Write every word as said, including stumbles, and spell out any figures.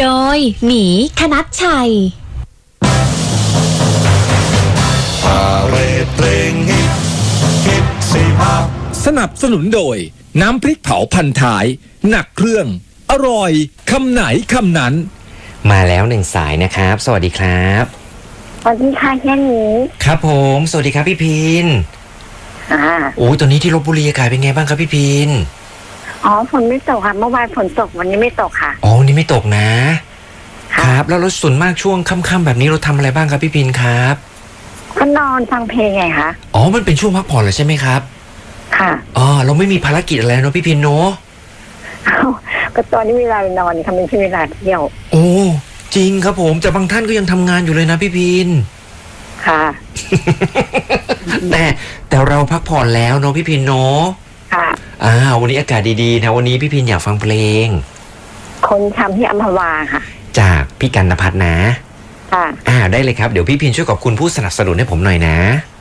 โดยหมีคณัชชัยสนับสนุนโดยน้ำพริกเผาพันท้ายหนักเครื่องอร่อยคำไหนคำนั้นมาแล้วหนึ่งสายนะครับสวัสดีครับสวัสดีค่ะแค่นี้ครับผมสวัสดีครับพี่พินอ่าโอ้ยตอนนี้ที่ลพบุรีอากาศเป็นไงบ้างครับพี่พินอ๋อฝนไม่ตกค่ะเมื่อวานฝนตกวันนี้ไม่ตกค่ะอ๋อวันนี้ไม่ตกนะครับแล้วรถส่วนมากช่วงค่ำๆแบบนี้เราทำอะไรบ้างครับพี่พินครับก็นอนฟังเพลงไงคะอ๋อมันเป็นช่วงพักผ่อนเหรอใช่ไหมครับค่ะอ๋อเราไม่มีภารกิจอะไรเนาะพี่พินเนาะก็ตอนนี้เวลานอนค่ะไม่ใช่เวลาเที่ยวโอ้จริงครับผมแต่บางท่านก็ยังทำงานอยู่เลยนะพี่พินค่ะแต่แต่เราพักผ่อนแล้วเนาะพี่พินเนาะค่ะอ่าวันนี้อากาศดีๆนะวันนี้พี่พินอยากฟังเพลงคนทำที่อัมพวาค่ะจากพี่กันณภัทรนะค่ะอ่าได้เลยครับเดี๋ยวพี่พินช่วยขอบคุณผู้สนับสนุนให้ผมหน่อยนะ